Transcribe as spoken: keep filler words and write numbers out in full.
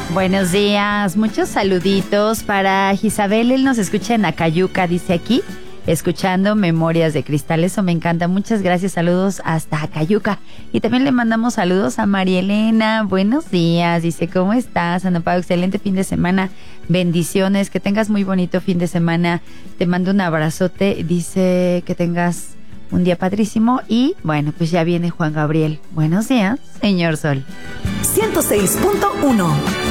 Buenos días, muchos saluditos para Isabel, él nos escucha en Acayuca, dice aquí, escuchando Memorias de Cristal, eso me encanta, muchas gracias, saludos hasta Acayuca. Y también le mandamos saludos a María Elena, buenos días, dice, ¿cómo estás, Ana Pau? Excelente fin de semana, bendiciones, que tengas muy bonito fin de semana, te mando un abrazote, dice que tengas un día padrísimo y bueno, pues ya viene Juan Gabriel. Buenos días, señor Sol. ciento seis punto uno